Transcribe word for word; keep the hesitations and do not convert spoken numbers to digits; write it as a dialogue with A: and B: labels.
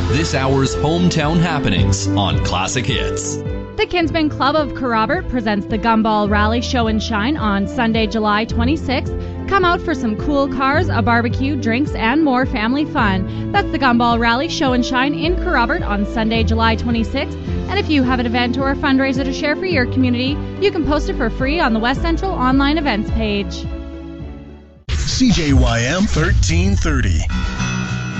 A: this hour's hometown happenings on Classic Hits.
B: The Kinsman Club of Kerrobert presents the Gumball Rally Show and Shine on Sunday, July twenty-sixth. Come out for some cool cars, a barbecue, drinks, and more family fun. That's the Gumball Rally Show and Shine in Kerrobert on Sunday, July twenty-sixth. And if you have an event or a fundraiser to share for your community, you can post it for free on the West Central online events page.
C: C J Y M thirteen thirty.